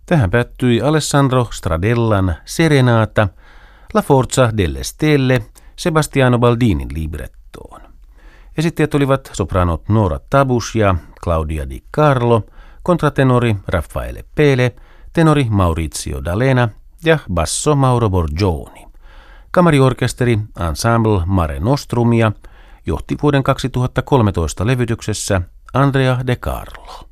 Tähän päättyi Alessandro Stradellan Serenata, La Forza delle Stelle, Sebastiano Baldinin librettoon. Esittäjät olivat sopranot Nora Tabus ja Claudia Di Carlo, kontratenori Raffaele Pele, tenori Maurizio D'Alena ja basso Mauro Borgioni. Kamariorkesteri Ensemble Mare Nostrumia johti vuoden 2013 levytyksessä Andrea De Carlo.